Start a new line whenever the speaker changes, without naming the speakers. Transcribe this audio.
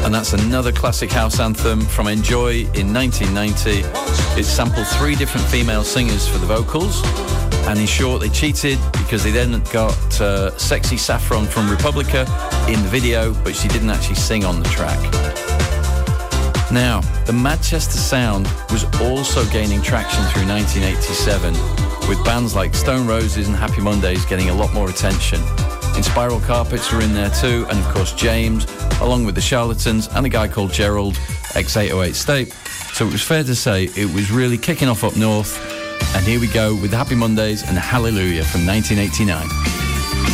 And that's another classic house anthem from Enjoy in 1990. It sampled 3 different female singers for the vocals, and in short, they cheated because they then got Sexy Saffron from Republica in the video, but she didn't actually sing on the track. Now, the Manchester sound was also gaining traction through 1987, with bands like Stone Roses and Happy Mondays getting a lot more attention. Spiral Carpets were in there too, and of course James, along with the Charlatans and a guy called Gerald, ex-808 State. So it was fair to say it was really kicking off up north, and here we go with Happy Mondays and Hallelujah from 1989.